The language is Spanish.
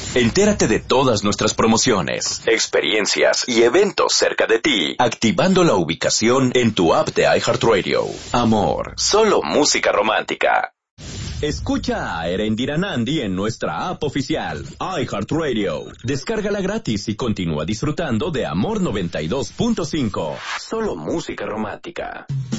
Entérate de todas nuestras promociones, experiencias y eventos cerca de ti, activando la ubicación en tu app de iHeartRadio. Amor, solo música romántica. Escucha a Erendira Nandi en nuestra app oficial, iHeartRadio. Descárgala gratis y continúa disfrutando de Amor 92.5. Solo música romántica.